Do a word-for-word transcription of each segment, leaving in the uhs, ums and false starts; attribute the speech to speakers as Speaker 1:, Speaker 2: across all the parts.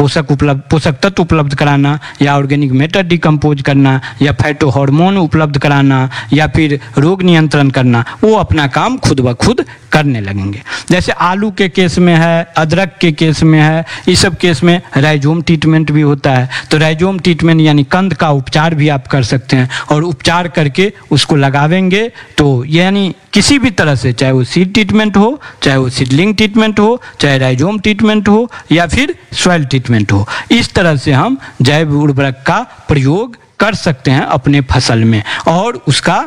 Speaker 1: पोषक उपलब्ध पोषक तत्व उपलब्ध कराना, या ऑर्गेनिक मैटर डिकम्पोज करना, या फाइटो हार्मोन उपलब्ध कराना, या फिर रोग नियंत्रण करना, वो अपना काम खुद ब खुद करने लगेंगे। जैसे आलू के केस में है, अदरक के केस में है, इस सब केस में राइजोम ट्रीटमेंट भी होता है। तो राइजोम ट्रीटमेंट यानी कंद का उपचार भी आप कर सकते हैं, और उपचार करके उसको लगावेंगे तो यानी किसी भी तरह से, चाहे वो सीड ट्रीटमेंट हो, चाहे वो सीडलिंग ट्रीटमेंट हो, चाहे राइजोम ट्रीटमेंट हो, या फिर सॉइल ट्रीटमेंट हो, इस तरह से हम जैव उर्वरक का प्रयोग कर सकते हैं अपने फसल में, और उसका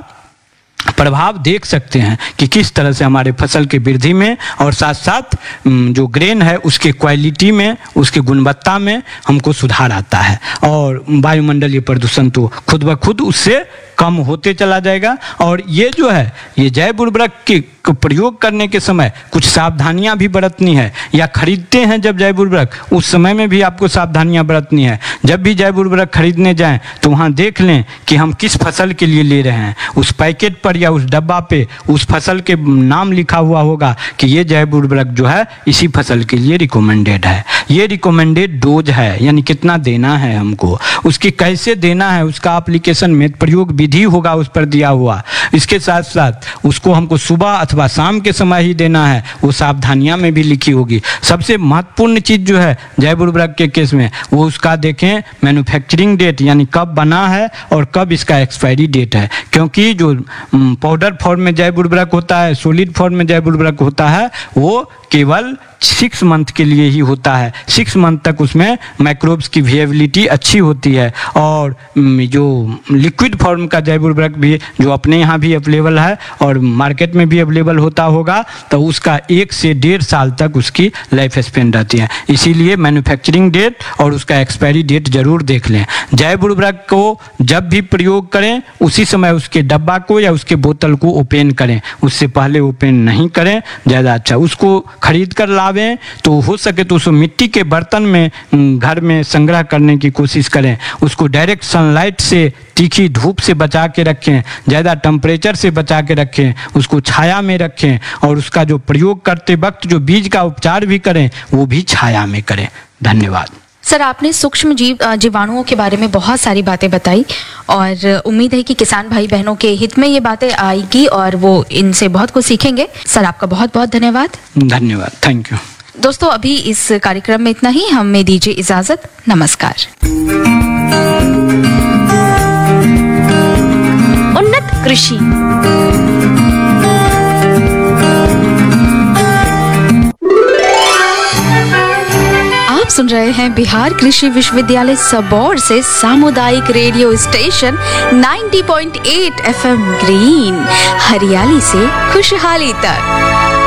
Speaker 1: प्रभाव देख सकते हैं कि किस तरह से हमारे फसल के वृद्धि में और साथ साथ जो ग्रेन है उसके क्वालिटी में, उसकी गुणवत्ता में हमको सुधार आता है। और वायुमंडलीय प्रदूषण तो खुद ब खुद उससे कम होते चला जाएगा। और ये जो है ये जैव उर्वरक के प्रयोग करने के समय कुछ सावधानियां भी बरतनी है, या खरीदते हैं जब जैव उर्वरक उस समय में भी आपको सावधानियां बरतनी है। जब भी जैव उर्वरक खरीदने जाएं तो वहां देख लें कि हम किस फसल के लिए ले रहे हैं। उस पैकेट पर या उस डब्बा पे उस फसल के नाम लिखा हुआ होगा कि ये जैव उर्वरक जो है इसी फसल के लिए रिकमेंडेड है, ये रिकमेंडेड डोज है, यानी कितना देना है हमको, उसकी कैसे देना है, उसका एप्लीकेशन में प्रयोग विधि होगा उस पर दिया हुआ। इसके साथ साथ उसको हमको सुबह अथवा शाम के समय ही देना है, वो सावधानियां में भी लिखी होगी। सबसे महत्वपूर्ण चीज जो है जैव उर्वरक के केस में वो उसका देखें मैन्युफैक्चरिंग डेट, यानी कब बना है और कब इसका एक्सपायरी डेट है। क्योंकि जो पाउडर फॉर्म में जैव उर्वरक होता है, सॉलिड फॉर्म में जैव उर्वरक होता है, वो केवल सिक्स मंथ के लिए ही होता है। सिक्स मंथ तक उसमें माइक्रोब्स की विएबिलिटी अच्छी होती है। और जो लिक्विड फॉर्म का जैव उर्वरक भी जो अपने यहाँ भी अवेलेबल है और मार्केट में भी अवेलेबल होता होगा, तो उसका एक से डेढ़ साल तक उसकी लाइफ स्पेन रहती है। इसीलिए मैन्युफैक्चरिंग डेट और उसका एक्सपायरी डेट जरूर देख लें। जैव उर्वरक को जब भी प्रयोग करें उसी समय उसके डब्बा को या उसके बोतल को ओपन करें, उससे पहले ओपन नहीं करें, ज़्यादा अच्छा। उसको खरीद कर लावें तो हो सके तो उसको मिट्टी के बर्तन में घर में संग्रह करने की कोशिश करें। उसको डायरेक्ट सनलाइट से, तीखी धूप से बचा के रखें, ज़्यादा टेम्परेचर से बचा के रखें, उसको छाया में रखें, और उसका जो प्रयोग करते वक्त जो बीज का उपचार भी करें वो भी छाया में करें। धन्यवाद।
Speaker 2: सर, आपने सूक्ष्म जीव जीवाणुओं के बारे में बहुत सारी बातें बताई, और उम्मीद है कि किसान भाई बहनों के हित में ये बातें आएगी और वो इनसे बहुत कुछ सीखेंगे। सर, आपका बहुत बहुत धन्यवाद।
Speaker 1: धन्यवाद, थैंक यू।
Speaker 2: दोस्तों, अभी इस कार्यक्रम में इतना ही। हमें दीजिए इजाजत। नमस्कार। उन्नत कृषि। सुन रहे हैं बिहार कृषि विश्वविद्यालय सबौर से सामुदायिक रेडियो स्टेशन नब्बे पॉइंट आठ एफ एम ग्रीन, हरियाली से खुशहाली तक।